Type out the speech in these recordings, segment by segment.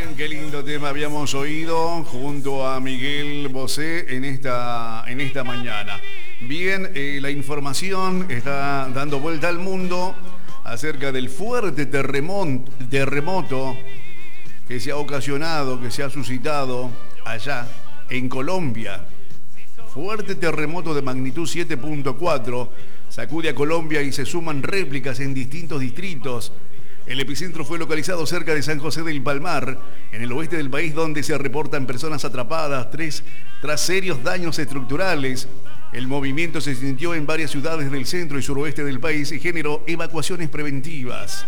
Bien, qué lindo tema habíamos oído junto a Miguel Bosé en esta mañana. Bien, la información está dando vuelta al mundo acerca del fuerte terremoto que se ha ocasionado, que se ha suscitado allá en Colombia. Fuerte terremoto de magnitud 7.4 sacude a Colombia y se suman réplicas en distintos distritos. El epicentro fue localizado cerca de San José del Palmar, en el oeste del país, donde se reportan personas atrapadas tras serios daños estructurales. El movimiento se sintió en varias ciudades del centro y suroeste del país y generó evacuaciones preventivas.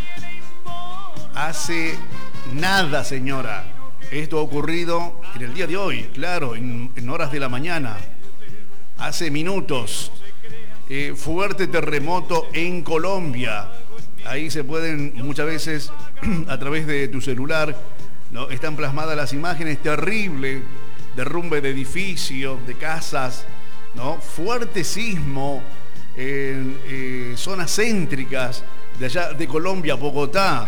Hace nada, señora. Esto ha ocurrido en el día de hoy, claro, en horas de la mañana. Hace minutos. Fuerte terremoto en Colombia. Ahí se pueden, muchas veces, a través de tu celular, ¿no?, están plasmadas las imágenes. Terrible derrumbe de edificios, de casas, ¿no? Fuerte sismo en zonas céntricas de allá de Colombia, Bogotá.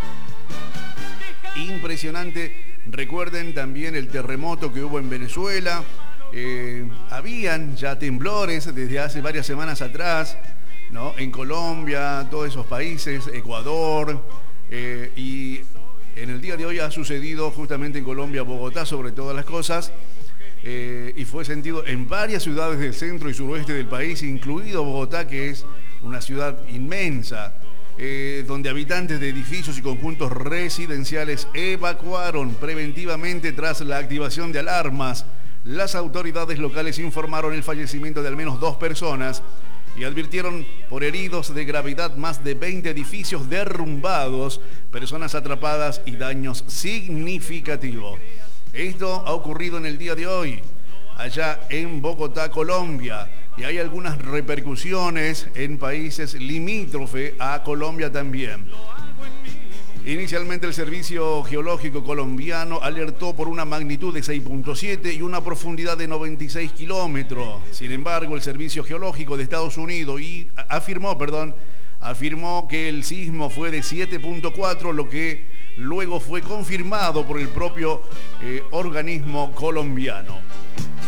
Impresionante. Recuerden también el terremoto que hubo en Venezuela. Habían ya temblores desde hace varias semanas atrás, ¿no? En Colombia, todos esos países, Ecuador, y en el día de hoy ha sucedido justamente en Colombia, Bogotá, sobre todas las cosas, y fue sentido en varias ciudades del centro y suroeste del país, incluido Bogotá, que es una ciudad inmensa, donde habitantes de edificios y conjuntos residenciales evacuaron preventivamente tras la activación de alarmas. Las autoridades locales informaron el fallecimiento de al menos 2 personas y advirtieron por heridos de gravedad, más de 20 edificios derrumbados, personas atrapadas y daños significativos. Esto ha ocurrido en el día de hoy, allá en Bogotá, Colombia, y hay algunas repercusiones en países limítrofes a Colombia también. Inicialmente el Servicio Geológico colombiano alertó por una magnitud de 6.7 y una profundidad de 96 kilómetros. Sin embargo, el Servicio Geológico de Estados Unidos afirmó que el sismo fue de 7.4, lo que luego fue confirmado por el propio organismo colombiano.